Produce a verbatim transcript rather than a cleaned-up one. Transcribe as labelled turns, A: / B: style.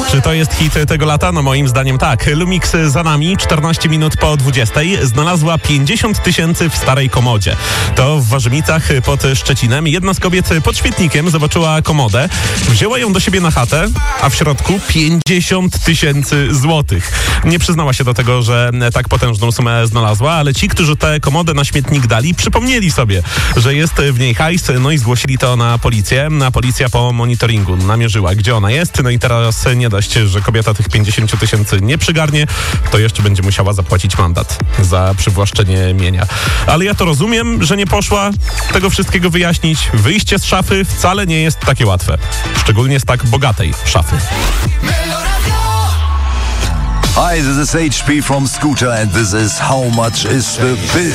A: Czy to jest hit tego lata? No moim zdaniem tak. Lumix za nami, czternaście minut po dwudziestej, znalazła pięćdziesiąt tysięcy w starej komodzie. To w Warzymicach pod Szczecinem. Jedna z kobiet pod świetnikiem zobaczyła komodę, wzięła ją do siebie na chatę, a w środku pięćdziesiąt tysięcy złotych. Nie przyznała się do tego, że tak potężną sumę znalazła, ale ci, którzy tę komodę na śmietnik dali, przypomnieli sobie, że jest w niej hajs, no i zgłosili to na policję. A policja po monitoringu namierzyła, gdzie ona jest. No i teraz nie dość, że kobieta tych pięćdziesiąt tysięcy nie przygarnie, to jeszcze będzie musiała zapłacić mandat za przywłaszczenie mienia. Ale ja to rozumiem, że nie poszła tego wszystkiego wyjaśnić. Wyjście z szafy wcale nie jest takie łatwe. Szczególnie z tak bogatej szafy.
B: Hi, this is H P from Scooter and this is How Much Is the Bill?